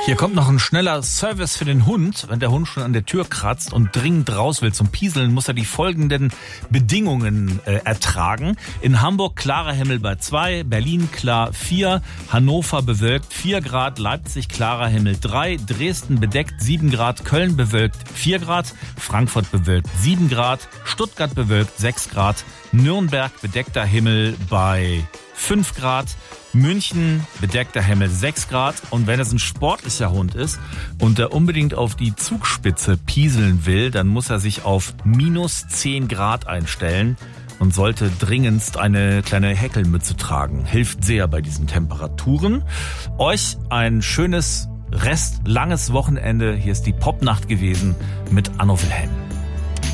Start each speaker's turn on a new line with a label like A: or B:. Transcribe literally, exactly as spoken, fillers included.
A: Hier kommt noch ein schneller Service für den Hund. Wenn der Hund schon an der Tür kratzt und dringend raus will zum Pieseln, muss er die folgenden Bedingungen äh, ertragen. In Hamburg klarer Himmel bei zwei, Berlin klar vier, Hannover bewölkt vier Grad, Leipzig klarer Himmel drei, Dresden bedeckt sieben Grad, Köln bewölkt vier Grad, Frankfurt bewölkt sieben Grad, Stuttgart bewölkt sechs Grad, Nürnberg bedeckter Himmel bei fünf Grad, München bedeckter Himmel sechs Grad. Und wenn es ein sportlicher Hund ist und der unbedingt auf die Zugspitze pieseln will, dann muss er sich auf minus zehn Grad einstellen und sollte dringendst eine kleine Häkelmütze tragen. Hilft sehr bei diesen Temperaturen. Euch ein schönes Rest, langes Wochenende. Hier ist die Popnacht gewesen mit Anno Wilhelm.